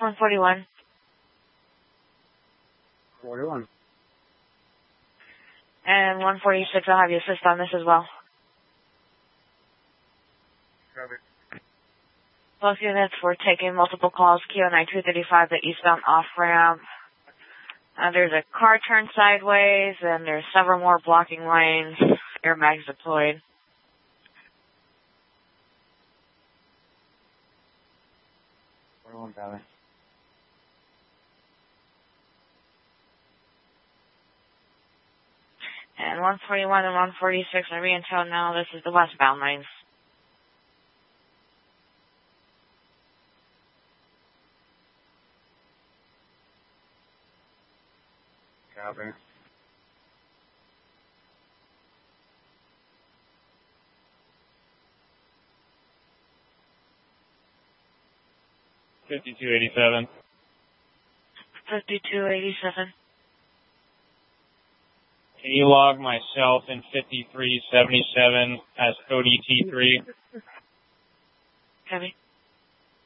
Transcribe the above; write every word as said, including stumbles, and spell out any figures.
one forty-one. forty-one. And one forty-six, I'll have you assist on this as well. Copy. Both units were taking multiple calls, Q nine two thirty-five, the eastbound off-ramp. Uh, there's a car turned sideways, and there's several more blocking lanes. Airbags deployed. forty-one, copy. And one forty-one and one forty-six are re-intel now. This is the westbound lanes. Copy. fifty-two eighty-seven. fifty-two eighty-seven. Can you log myself in fifty-three seventy-seven as code E T three? Copy.